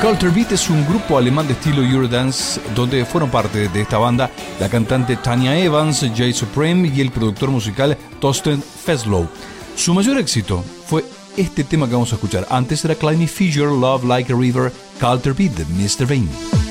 Culture Beat es un grupo alemán de estilo Eurodance donde fueron parte de esta banda la cantante Tanya Evans, Jay Supreme y el productor musical Thorsten Feslow. Su mayor éxito fue este tema que vamos a escuchar. Antes era Climby Fisher, Love Like a River, Culture Beat de Mr. Vain.